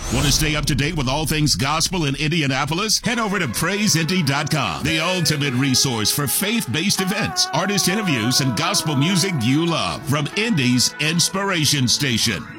Want to stay up to date with all things gospel in Indianapolis? Head over to PraiseIndy.com, the ultimate resource for faith-based events, artist interviews, and gospel music you love from Indy's Inspiration Station.